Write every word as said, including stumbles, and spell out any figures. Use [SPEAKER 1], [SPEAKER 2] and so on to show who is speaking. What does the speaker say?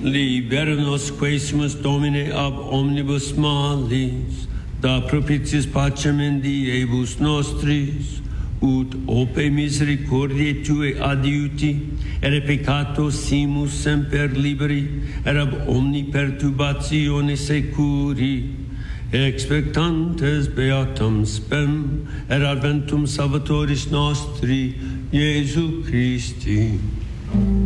[SPEAKER 1] libera nos quaesimus Domine ab omnibus malis, da propitiis pacem in diebus nostris, ut ope misericordiae Tue adiuti, ere peccato simus semper liberi, et ab omni perturbatione securi, expectantes beatam spem, et adventum Salvatoris nostri, Iesu Christi.